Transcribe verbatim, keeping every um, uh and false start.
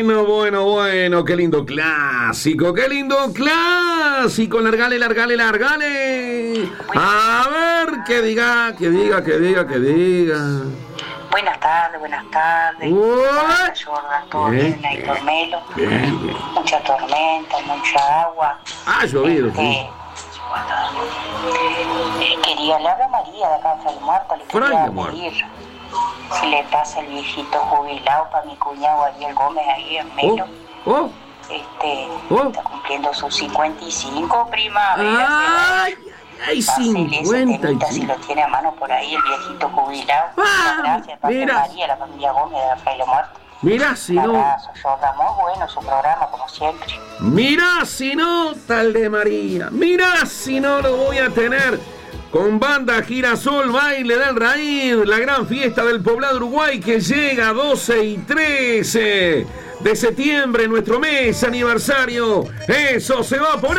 Bueno, bueno, bueno, qué lindo clásico, qué lindo clásico. Largale, largale, largale. A ver, que diga, que diga, que diga, que diga. Buenas tardes, buenas tardes. Hola, Jordan, todo bien, ahí Tormelo. Bien, bien. Mucha tormenta, mucha agua. Ha llovido, Este, sí. eh, quería hablar a María de acá en Fray Muerto. Le Fray quería de Muerto. pedir si le pasa el viejito jubilado para mi cuñado Ariel Gómez ahí en Melo. Oh, oh. Este, Oh. está cumpliendo sus cincuenta y cinco primavera. Ay, ay, Pásele ese cincuenta y temita si cinco. lo tiene a mano por ahí el viejito jubilado. Ah, Muchas gracias, parte mira. María, la familia Gómez de la Fraile Muerto. Mirá si Un no, abrazo, Jordan, muy bueno su programa, como siempre. mirá si no, tal de María. Mirá si no lo voy a tener. Con banda Girasol, baile del raíz, la gran fiesta del poblado Uruguay que llega doce y trece de septiembre, nuestro mes aniversario. Eso se va a poner.